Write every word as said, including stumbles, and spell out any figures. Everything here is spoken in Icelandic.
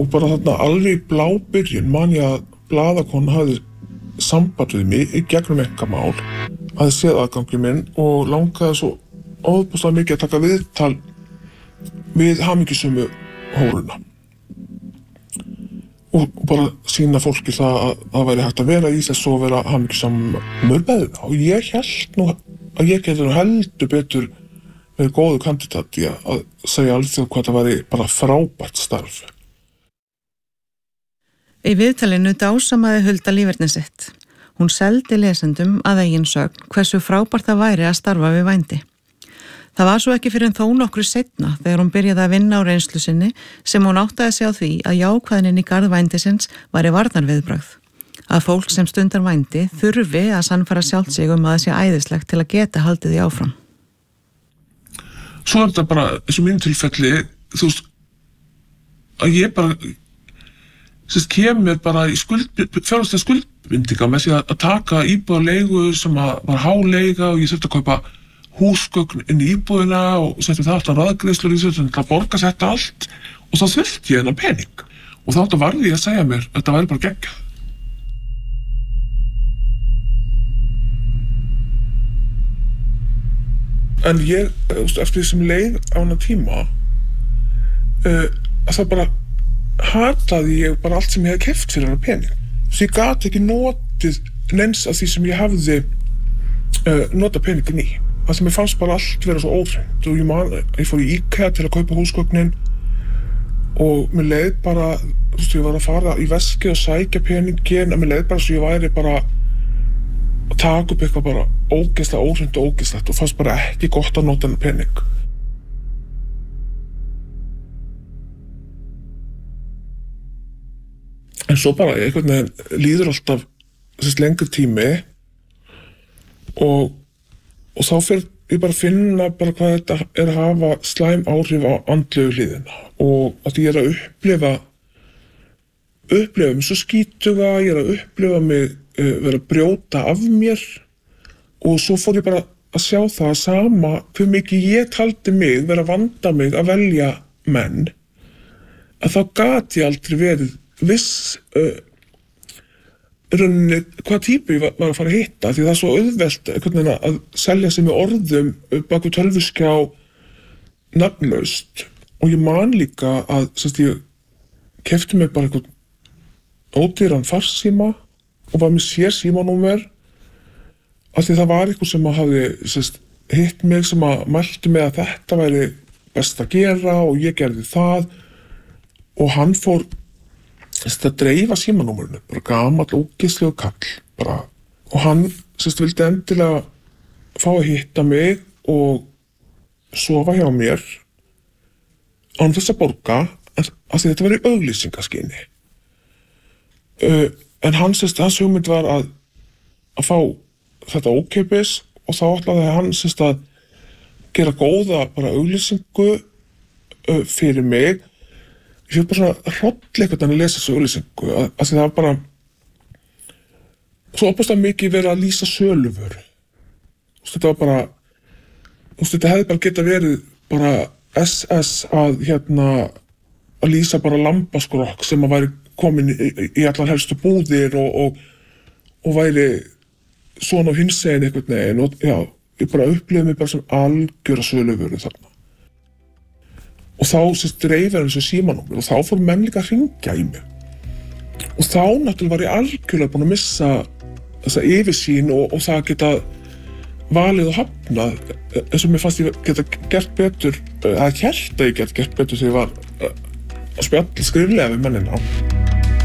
og bara þarna alveg í blábyrjun man ég að blaðakona hafði samband við mig í gegnum einkamál, hafði séð aðgangi minn og langaði svo ofboðslega mikið að taka viðtal við hamingjusömu hóruna og bara sýna fólki það að það væri hægt að vera í þessu og vera hamingjusamur með það. Og ég hélt nú að ég geti nú heldur betur verið góður kandidat í að segja alþjóð hvað það væri bara frábært starf. Í viðtalinu dásamaði Hulda líferni sitt. Hún seldi lesendum að eigin sögn hversu frábært það væri að starfa við vændi. Það var svo ekki fyrir en þó nokkru seinna þegar hún byrjaði að vinna á reynslu sinni sem hún áttaði sig á því að jákvæðnin í garð vændisins væri varnarviðbragð. Að fólk sem stundar vændi þurfi að sannfæra sjálft sig um að það sé æðislegt til að geta haldið því áfram. Svo er þetta bara, eins og mínu tilfelli, þú veist, að ég bara, sérst, kemur bara í skuld, fjárhagslega skuldbindinga með því að taka íbúðarleigu sem að var háleiga og ég þurfti að kaupa húsgögn inn í íbúðina og setja það alltaf raðgreiðslur í þessu til að borga þetta allt og þá þurfti ég þennan pening og þá varði ég að segja mér að þetta væri bara geggjað. En ég, eftir því sem leið á hana tíma uh, að það bara hataði ég bara allt sem ég hefði keypt fyrir hana pening. Svo ég gat ekki notið neins af því sem ég hafði uh, notað peningin í. Það sem ég fannst bara allt vera svo óþrengt og ég, man, ég fór í IKEA til að kaupa húsgögnin og mér leið bara, þú veist, ég var að fara í veskið og sækja peningin og mér leið bara svo ég væri bara að taka upp eitthvað bara ógeðslega óþrengt og ógeðslegt og fannst bara ekki gott að nota hennar pening. En svo bara einhvern veginn líður alltaf þessi lengri tími og Og þá fyrir ég bara að finna bara hvað þetta er að hafa slæm áhrif á andlegu hliðina og að ég er að upplifa, upplifa mig svo skítuga, ég er að upplifa mig uh, vera að brjóta af mér og svo fór ég bara að sjá það sama hver mikið ég taldi mig vera að vanda mig að velja menn að þá gat ég aldrei verið viss uh, rauninni hvað típu ég var, var að fara að hitta því það er svo auðvelt einhvern veginn að selja sig með orðum bak við tölvuskjá nafnlaust og ég man líka að sérst, ég keypti mig bara einhvern ódýran farsíma og var með sér símanúmer af því það var eitthvað sem að hafði sérst, hitt mig sem að mælti mig að þetta væri best að gera og ég gerði það og hann fór að dreifa símanúmerinu, bara gamall ógeðslegur kall bara. Og hann sérst, vildi endilega fá að hitta mig og sofa hjá mér án þess að borga af því þetta var í auglýsingaskyni. Uh, en hann sérst, hans hugmynd var að, að fá þetta ókeypis og þá ætlaði hann sérst, að gera góða bara auglýsingu uh, fyrir mig. Ég fyrir bara svona hrollleikur að lesa þessu auglýsingu að, að það var bara svo opaslega mikið verið að lýsa söluvöru. Þetta var bara, þetta hefði bara geta verið bara S S að hérna að lýsa bara lambaskrokk sem að væri komin í, í allar helstu búðir og, og, og væri svona á hinsegin einhvern veginn og já, ég bara upplifði mig bara sem algjöra söluvöru þarna. Og þá sérst dreifir hann þessu símanúmer og þá fór menn líka að hringja í mig. Og þá náttúrulega var ég algjörlega búin að missa þessa yfirsýn og, og það geta valið og hafnað eins og mér fannst ég geta gert betur, eða hélt að ég geta gert betur þegar ég var að spjalla skriflega við mennina.